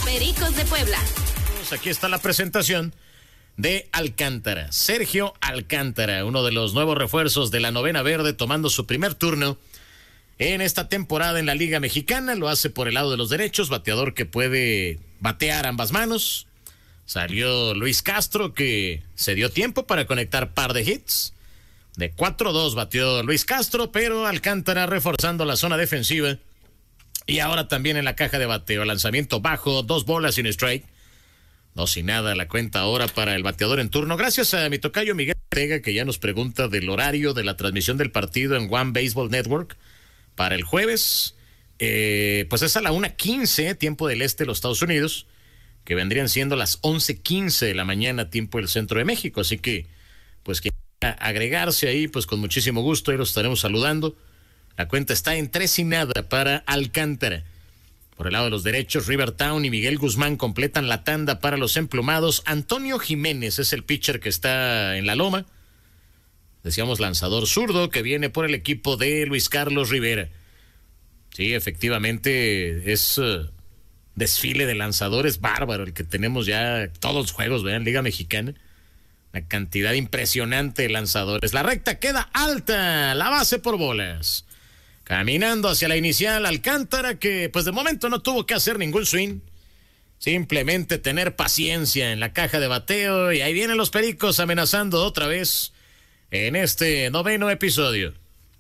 Pericos de Puebla. Pues aquí está la presentación de Alcántara. Sergio Alcántara, uno de los nuevos refuerzos de la novena verde, tomando su primer turno en esta temporada en la Liga Mexicana. Lo hace por el lado de los derechos, bateador que puede batear ambas manos. Salió Luis Castro, que se dio tiempo para conectar par de hits. De 4-2 batió Luis Castro, pero Alcántara reforzando la zona defensiva. Y ahora también en la caja de bateo, lanzamiento bajo, 2 bolas sin strike. 2-0 la cuenta ahora para el bateador en turno. Gracias a mi tocayo Miguel Ortega, que ya nos pregunta del horario de la transmisión del partido en One Baseball Network para el jueves. Pues es a la 1:15, tiempo del este de los Estados Unidos, que vendrían siendo las 11:15 de la mañana, tiempo del centro de México. Así que, pues que agregarse ahí, pues con muchísimo gusto, ahí los estaremos saludando. La cuenta está en 3-0 para Alcántara. Por el lado de los derechos, Rivertown y Miguel Guzmán completan la tanda para los emplumados. Antonio Jiménez es el pitcher que está en la loma. Decíamos lanzador zurdo que viene por el equipo de Luis Carlos Rivera. Sí, efectivamente es desfile de lanzadores bárbaro el que tenemos ya todos los juegos, vean, Liga Mexicana. Una cantidad impresionante de lanzadores. La recta queda alta, la base por bolas. Caminando hacia la inicial, Alcántara, que pues de momento no tuvo que hacer ningún swing. Simplemente tener paciencia en la caja de bateo. Y ahí vienen los Pericos amenazando otra vez en este noveno episodio.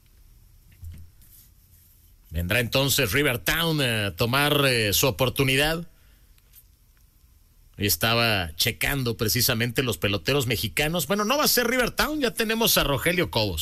Vendrá entonces Rivertown a tomar su oportunidad. Estaba checando precisamente los peloteros mexicanos. Bueno, no va a ser Rivertown, ya tenemos a Rogelio Cobos.